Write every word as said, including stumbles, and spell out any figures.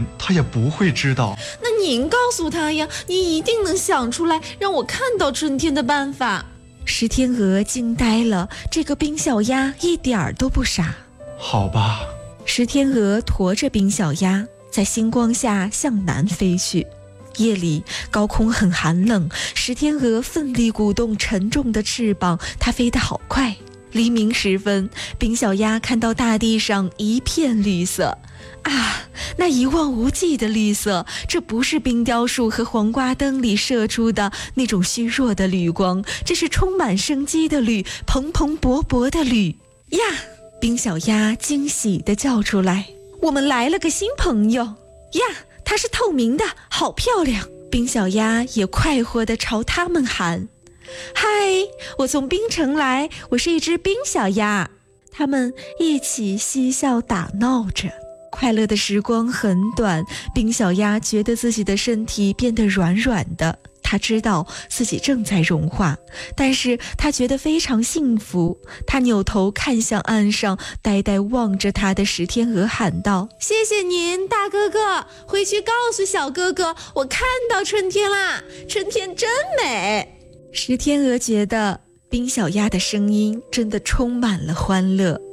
他也不会知道。 那您告诉他呀，您一定能想出来让我看到春天的办法。 石天鹅惊呆了，这个冰小鸭一点儿都不傻。 好吧。 石天鹅驮着冰小鸭在星光下向南飞去。夜里高空很寒冷，石天鹅奋力鼓动沉重的翅膀，它飞得好快。黎明时分，冰小鸭看到大地上一片绿色啊，那一望无际的绿色，这不是冰雕树和黄瓜灯里射出的那种虚弱的绿光，这是充满生机的绿，蓬蓬勃勃的绿呀！冰小鸭惊喜地叫出来，我们来了个新朋友呀，它是透明的，好漂亮。冰小鸭也快活地朝他们喊，嗨，我从冰城来，我是一只冰小鸭。他们一起嬉笑打闹着。快乐的时光很短，冰小鸭觉得自己的身体变得软软的，他知道自己正在融化，但是他觉得非常幸福。他扭头看向岸上，呆呆望着他的石天鹅喊道， 谢谢您，大哥哥，回去告诉小哥哥，我看到春天啦，春天真美。 石天鹅觉得冰小鸭的声音真的充满了欢乐。